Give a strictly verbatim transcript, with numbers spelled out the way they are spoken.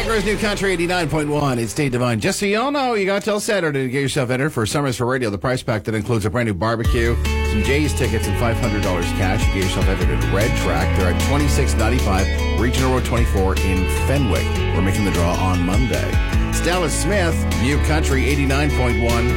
Niagara's New Country eighty-nine point one. It's Dave Devine. Just so you all know, you got till Saturday to get yourself entered for Summers for Radio, the prize pack that includes a brand new barbecue, some Jays tickets, and five hundred dollars cash. You get yourself entered at Red Track. They're at twenty-six ninety-five Regional Road twenty-four in Fenwick. We're making the draw on Monday. Stella Smith, New Country eighty-nine point one.